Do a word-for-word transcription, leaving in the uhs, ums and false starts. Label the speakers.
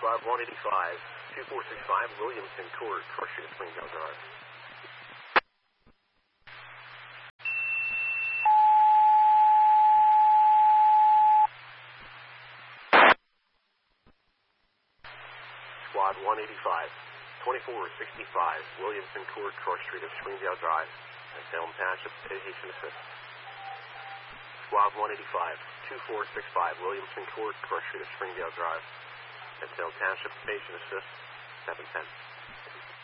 Speaker 1: Squad one eighty-five, two four six five, Williamson Court, Cross Street, Springdale Drive. Squad one eighty-five, twenty-four sixty-five, Williamson Court, Cross Street of Springdale Drive, and Salem Township, Citation Assist. Squad one eighty-five, two four six five, Williamson Court, Cross Street of Springdale Drive, and Salem Township, Station Assist, seven ten.